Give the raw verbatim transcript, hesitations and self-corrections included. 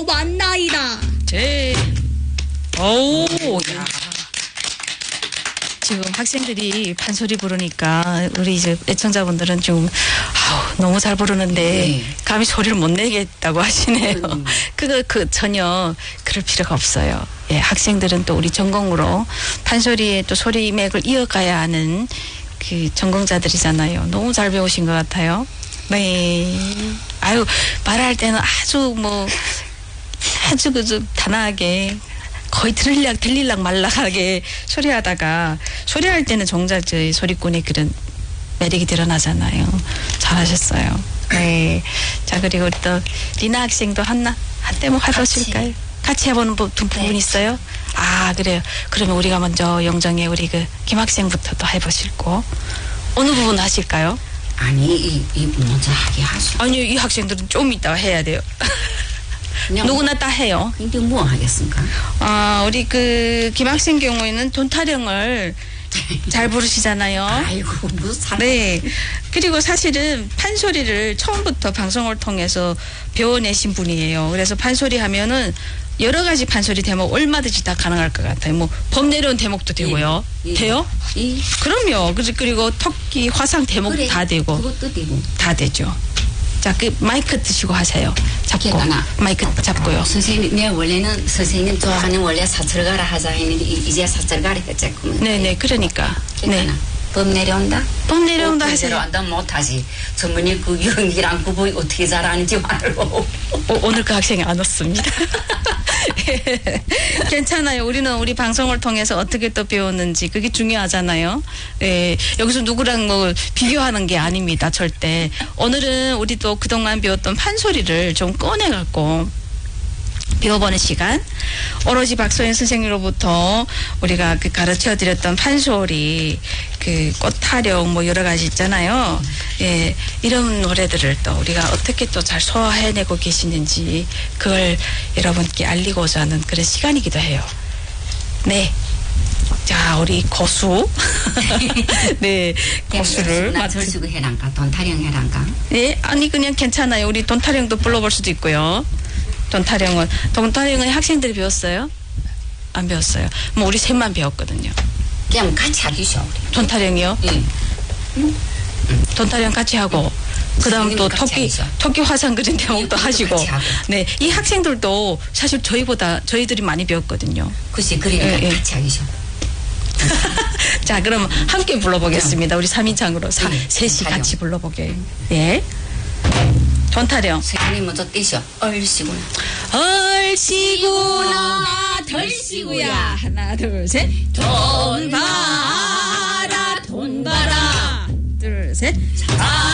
만나이다. 제, 오, 야. 지금 학생들이 판소리 부르니까 우리 이제 애청자분들은 좀 아우, 너무 잘 부르는데 네. 감히 소리를 못 내겠다고 하시네요. 음. 그거 그 전혀 그럴 필요가 없어요. 예, 학생들은 또 우리 전공으로 판소리의 또 소리맥을 이어가야 하는 그 전공자들이잖아요. 너무 잘 배우신 것 같아요. 네. 아유, 말할 때는 아주 뭐 아주 그저 단아하게 거의 들릴락 들릴락 말락하게 소리하다가 소리할 때는 정작 저희 소리꾼의 그런 매력이 드러나잖아요. 잘하셨어요. 네. 자, 그리고 또 리나 학생도 한나 한 대목 해보실까요? 같이, 같이 해보는 부, 부, 부분 네. 있어요? 아, 그래요. 그러면 우리가 먼저 영정의 우리 그 김 학생부터 또 해보실고 어느 부분 하실까요? 아니 이, 이 먼저 하게 하소. 아니요, 이 학생들은 좀 이따 해야 돼요. 누구나 다 해요. 근데 뭐 하겠습니까? 아, 우리 그 김학생 경우에는 돈 타령을 잘 부르시잖아요. 아이고 무슨 네. 그리고 사실은 판소리를 처음부터 방송을 통해서 배워내신 분이에요. 그래서 판소리 하면은 여러 가지 판소리 대목 얼마든지 다 가능할 것 같아요. 뭐 범 내려온 대목도 되고요. 예. 돼요? 예. 그럼요. 그리고 그리고 토끼 화상 대목 그래, 다 되고 그것도 되고. 다 되죠. 자, 그 마이크 드시고 하세요. 잡고 기억하나? 마이크 잡고요. 선생님, 내 원래는 선생님 좋아하는 원래 사철가라 하자 했는데 이- 이제 사철가라 했자꾸만. 네네, 그러니까. 네. 네. 범 내려온다? 범 내려온다 하세요. 내려온다 못하지. 전문이 그 연기랑 구분이 어떻게 잘하는지 말고. 오, 오늘 그 학생이 안 왔습니다. 괜찮아요. 우리는 우리 방송을 통해서 어떻게 또 배웠는지 그게 중요하잖아요. 예, 여기서 누구랑 뭐 비교하는 게 아닙니다. 절대. 오늘은 우리 또 그동안 배웠던 판소리를 좀 꺼내갖고 배워보는 시간. 오로지 박소연 선생님으로부터 우리가 그 가르쳐 드렸던 판소리, 그 꽃타령 뭐 여러 가지 있잖아요. 예, 이런 노래들을 또 우리가 어떻게 또 잘 소화해내고 계시는지 그걸 여러분께 알리고자 하는 그런 시간이기도 해요. 네. 자, 우리 고수. 네, 고수를 나 맡으 절수고 해란가? 돈 타령 해란가? 예, 아니 그냥 괜찮아요. 우리 돈 타령도 불러볼 수도 있고요. 돈 타령은 돈 타령은 학생들이 배웠어요? 안 배웠어요. 뭐 우리 셋만 배웠거든요. 그냥 같이 하기쇼 우리. 돈 타령이요? 예. 돈 타령 같이 하고 그다음 또 선생님도 같이 토끼 하시죠. 토끼 화상 그린 대목도 예, 그것도 하시고. 같이 하고. 네, 이 학생들도 사실 저희보다 저희들이 많이 배웠거든요. 글쎄 그러니까 예, 예. 같이 하기쇼. 자, 그럼 함께 불러보겠습니다. 우리 삼 인창으로 사, 네, 셋이 타령. 같이 불러보게. 예. 돈 타령. 선생님 먼저 떼셔. 얼씨구나. 얼씨구나 덜씨구야. 하나 둘 셋. 돈 봐라 돈 봐라. 둘 셋.